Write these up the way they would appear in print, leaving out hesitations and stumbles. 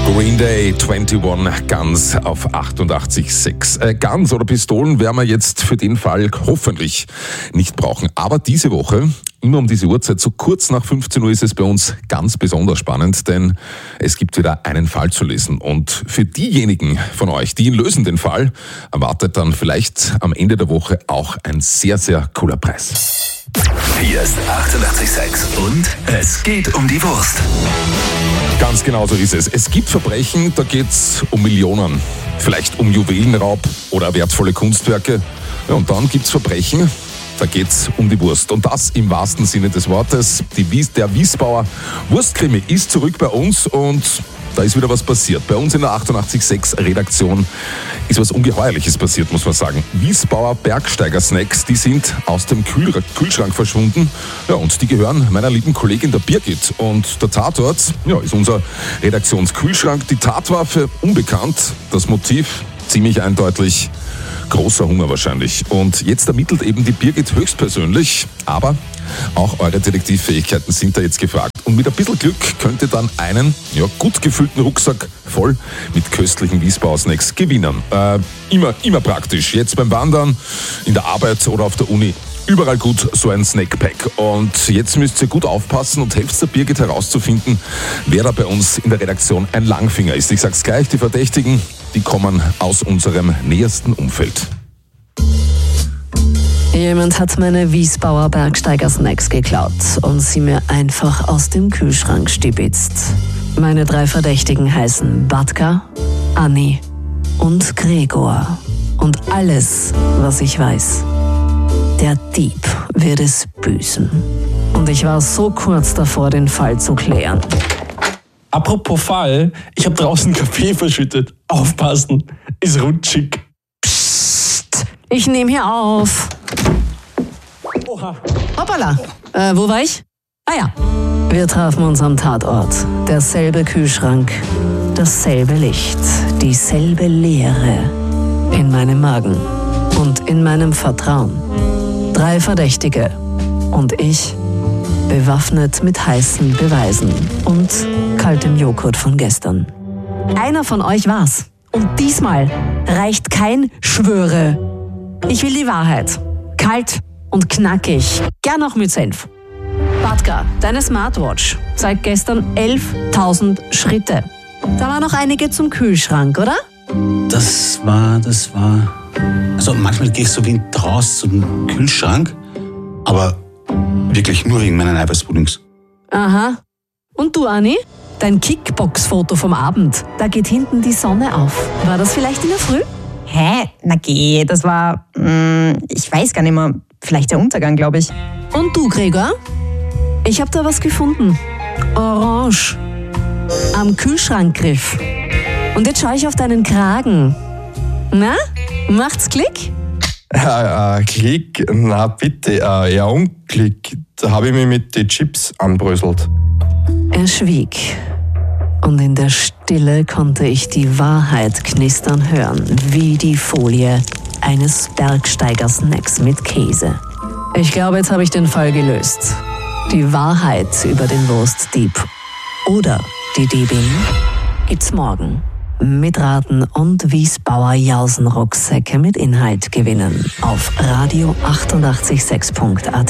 Green Day 21 Guns auf 88,6. Guns oder Pistolen werden wir jetzt für den Fall hoffentlich nicht brauchen. Aber diese Woche, immer um diese Uhrzeit, so kurz nach 15 Uhr, ist es bei uns ganz besonders spannend, denn es gibt wieder einen Fall zu lösen. Und für diejenigen von euch, die ihn lösen, den Fall, erwartet dann vielleicht am Ende der Woche auch ein sehr, sehr cooler Preis. Hier ist 88,6 und es geht um die Wurst. Ganz genau so ist es. Es gibt Verbrechen, da geht's um Millionen. Vielleicht um Juwelenraub oder wertvolle Kunstwerke. Ja, und dann gibt's Verbrechen, da geht's um die Wurst. Und das im wahrsten Sinne des Wortes. Der Wiesbauer Wurstkrimi ist zurück bei uns und da ist wieder was passiert. Bei uns in der 88,6 Redaktion ist was Ungeheuerliches passiert, muss man sagen. Wiesbauer Bergsteiger-Snacks, die sind aus dem Kühlschrank verschwunden. Ja, und die gehören meiner lieben Kollegin der Birgit. Und der Tatort, ja, ist unser Redaktionskühlschrank. Die Tatwaffe unbekannt, das Motiv ziemlich eindeutig. Großer Hunger wahrscheinlich. Und jetzt ermittelt eben die Birgit höchstpersönlich, aber auch eure Detektivfähigkeiten sind da jetzt gefragt. Und mit ein bisschen Glück könnt ihr dann einen gut gefüllten Rucksack voll mit köstlichen Wiesbauer-Snacks gewinnen. Immer praktisch. Jetzt beim Wandern, in der Arbeit oder auf der Uni. Überall gut so ein Snackpack. Und jetzt müsst ihr gut aufpassen und helft der Birgit herauszufinden, wer da bei uns in der Redaktion ein Langfinger ist. Ich sag's gleich, die Verdächtigen, die kommen aus unserem nähersten Umfeld. Jemand hat meine Wiesbauer Bergsteiger-Snacks geklaut und sie mir einfach aus dem Kühlschrank stibitzt. Meine 3 Verdächtigen heißen Batka, Anni und Gregor. Und alles, was ich weiß: der Dieb wird es büßen. Und ich war so kurz davor, den Fall zu klären. Apropos Fall, ich habe draußen Kaffee verschüttet. Aufpassen, ist rutschig. Psst, ich nehme hier auf. Oha. Hoppala, wo war ich? Ah ja. Wir trafen uns am Tatort. Derselbe Kühlschrank, dasselbe Licht, dieselbe Leere in meinem Magen und in meinem Vertrauen. 3 Verdächtige und ich, bewaffnet mit heißen Beweisen und kaltem Joghurt von gestern. Einer von euch war's. Und diesmal reicht kein Schwöre. Ich will die Wahrheit. Kalt und knackig. Gern auch mit Senf. Batka, deine Smartwatch zeigt gestern 11.000 Schritte. Da waren noch einige zum Kühlschrank, oder? Das war. Also manchmal gehe ich so wie raus zum Kühlschrank, aber wirklich nur wegen meinen Eiweißpuddings. Aha. Und du, Anni? Dein Kickbox-Foto vom Abend, da geht hinten die Sonne auf. War das vielleicht in der Früh? Hä? Na geh, das war, ich weiß gar nicht mehr, vielleicht der Untergang, glaube ich. Und du, Gregor? Ich habe da was gefunden. Orange. Am Kühlschrankgriff. Und jetzt schaue ich auf deinen Kragen. Na, macht's Klick? Klick? Na bitte, ja Unklick. Da habe ich mich mit den Chips anbröselt. Er schwieg. Und in der Stille konnte ich die Wahrheit knistern hören, wie die Folie eines Bergsteiger-Snacks mit Käse. Ich glaube, jetzt habe ich den Fall gelöst. Die Wahrheit über den Wurstdieb oder die Diebin gibt's morgen. Mitraten und Wiesbauer Jausen-Rucksäcke mit Inhalt gewinnen auf radio886.at.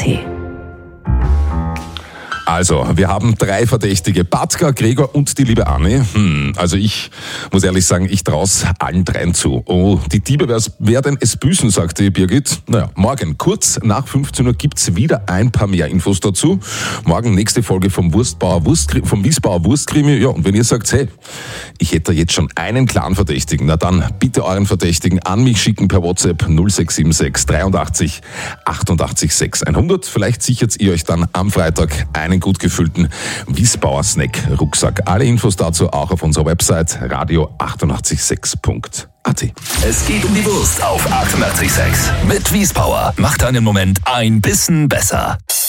Also, wir haben 3 Verdächtige, Batka, Gregor und die liebe Anni. Also ich muss ehrlich sagen, ich trau's allen 3 zu. Oh, die Diebe werden es büßen, sagte die Birgit. Naja, morgen, kurz nach 15 Uhr, gibt's wieder ein paar mehr Infos dazu. Morgen nächste Folge vom Wiesbauer Wurstkrimi. Ja, und wenn ihr sagt, hey, ich hätte jetzt schon einen klaren Verdächtigen, na dann bitte euren Verdächtigen an mich schicken per WhatsApp 0676 83 88 600. Vielleicht sichert ihr euch dann am Freitag einen gut gefüllten Wiesbauer Snack-Rucksack. Alle Infos dazu auch auf unserer Website radio886.at. Es geht um die Wurst auf 88,6 mit Wiesbauer. Macht deinen Moment ein bisschen besser.